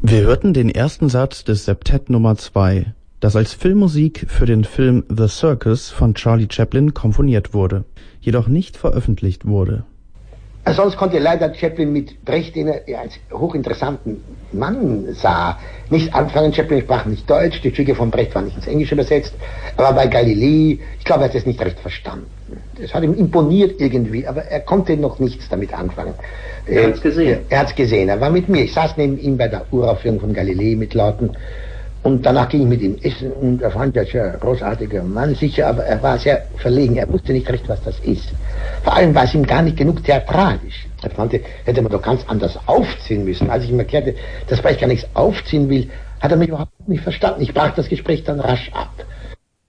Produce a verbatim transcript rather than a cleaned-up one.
Wir hörten den ersten Satz des Septett Nummer zwei, das als Filmmusik für den Film The Circus von Charlie Chaplin komponiert wurde, jedoch nicht veröffentlicht wurde. Sonst konnte leider Chaplin mit Brecht, den er als hochinteressanten Mann sah, nicht anfangen. Chaplin sprach nicht Deutsch, die Stücke von Brecht waren nicht ins Englische übersetzt, aber bei Galilei, ich glaube, er hat es nicht recht verstanden. Es hat ihm imponiert irgendwie, aber er konnte noch nichts damit anfangen. Er hat's gesehen. Er hat's gesehen, er war mit mir. Ich saß neben ihm bei der Uraufführung von Galilei mit Leuten. Und danach ging ich mit ihm essen und er fand ja sehr großartiger Mann, sicher, aber er war sehr verlegen. Er wusste nicht recht, was das ist. Vor allem war es ihm gar nicht genug theatralisch. Er fand, hätte man doch ganz anders aufziehen müssen. Als ich ihm erklärte, dass Brecht gar nichts aufziehen will, hat er mich überhaupt nicht verstanden. Ich brach das Gespräch dann rasch ab.